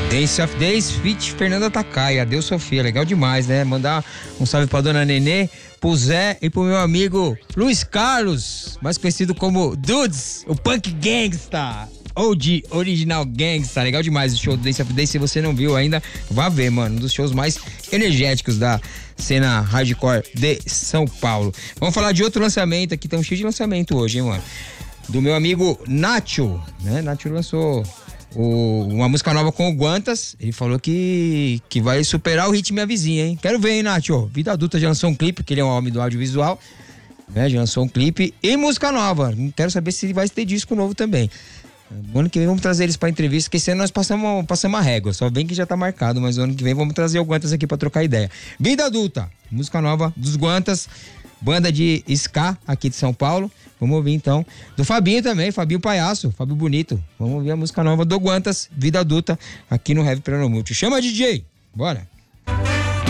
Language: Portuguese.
Ace of Days, feat. Fernanda Takai, adeus Sofia, legal demais, né? Mandar um salve pra dona Nenê, pro Zé e pro meu amigo Luiz Carlos, mais conhecido como Dudes, o Punk Gangsta. OG, Original Gangsta, legal demais o show do Ace of Days. Se você não viu ainda, vá ver, mano, um dos shows mais energéticos da cena hardcore de São Paulo. Vamos falar de outro lançamento aqui, tem um cheio de lançamento hoje, hein, mano? Do meu amigo Nacho, né? Nacho lançou uma música nova com o Guantas. Ele falou que vai superar o Hit Minha Vizinha, hein? Quero ver, hein, Nacho? Vida Adulta já lançou um clipe, porque ele é um homem do audiovisual, né? Já lançou um clipe e música nova. Quero saber se vai ter disco novo também. No ano que vem vamos trazer eles pra entrevista, porque esse ano nós passamos a régua. Só bem que já tá marcado, mas no ano que vem vamos trazer o Guantas aqui pra trocar ideia. Vida Adulta, música nova dos Guantas, banda de ska aqui de São Paulo. Vamos ouvir então do Fabinho também, Fabinho Palhaço, Fábio Bonito. Vamos ouvir a música nova do Guantas, Vida Adulta, aqui no Heavy Plano Multi. Chama DJ, bora!